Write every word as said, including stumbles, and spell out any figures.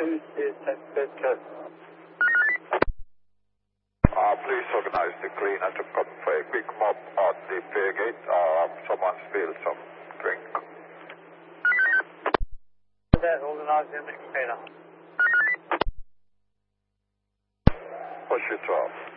two is ten percent. Uh, please organize the cleaner to come for a quick mop at the pier gate. Uh, someone spilled some drink. That organizing the cleaner. Push it off.